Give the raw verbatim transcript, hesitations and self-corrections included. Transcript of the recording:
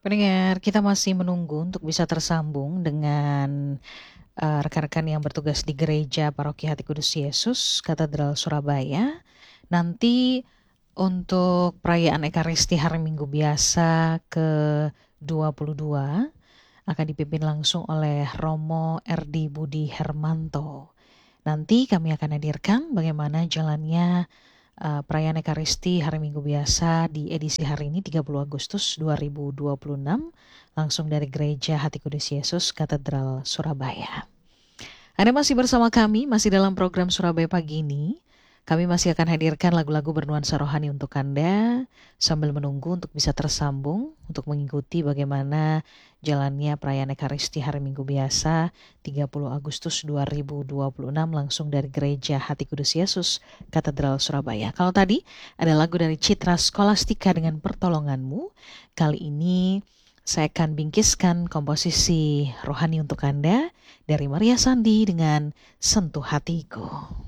Pendengar, kita masih menunggu untuk bisa tersambung dengan, eee, rekan-rekan yang bertugas di Gereja Paroki Hati Kudus Yesus, Katedral Surabaya. Nanti untuk perayaan Ekaristi Hari Minggu Biasa ke dua puluh dua akan dipimpin langsung oleh Romo Erdi Budi Hermanto. Nanti kami akan hadirkan bagaimana jalannya uh, perayaan Ekaristi Hari Minggu Biasa di edisi hari ini tiga puluh Agustus dua ribu dua puluh enam langsung dari Gereja Hati Kudus Yesus Katedral Surabaya. Anda masih bersama kami, masih dalam program Surabaya Pagi ini. Kami masih akan hadirkan lagu-lagu bernuansa rohani untuk Anda sambil menunggu untuk bisa tersambung untuk mengikuti bagaimana jalannya perayaan Ekaristi Hari Minggu Biasa tiga puluh Agustus dua ribu dua puluh enam langsung dari Gereja Hati Kudus Yesus Katedral Surabaya. Kalau tadi ada lagu dari Citra Skolastika dengan Pertolonganmu, kali ini saya akan bingkiskan komposisi rohani untuk Anda dari Maria Sandi dengan Sentuh Hatiku.